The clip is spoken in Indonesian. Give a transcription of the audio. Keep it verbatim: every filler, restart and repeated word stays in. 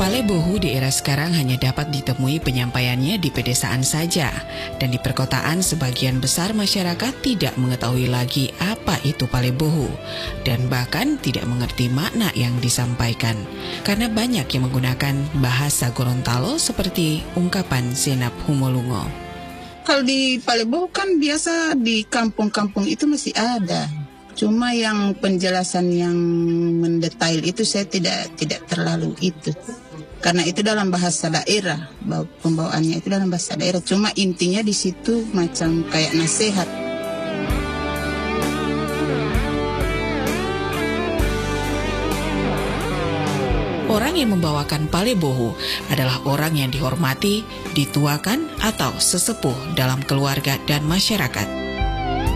Palebohu di era sekarang hanya dapat ditemui penyampaiannya di pedesaan saja, dan di perkotaan sebagian besar masyarakat tidak mengetahui lagi apa itu Palebohu, dan bahkan tidak mengerti makna yang disampaikan, karena banyak yang menggunakan bahasa Gorontalo seperti ungkapan Senap Humolungo. Kalau di Palebohu kan biasa di kampung-kampung itu masih ada. Cuma yang penjelasan yang mendetail itu saya tidak tidak terlalu itu. Karena itu dalam bahasa daerah, pembawaannya itu dalam bahasa daerah. Cuma intinya di situ macam kayak nasihat. Orang yang membawakan Palebohu adalah orang yang dihormati, dituakan, atau sesepuh dalam keluarga dan masyarakat.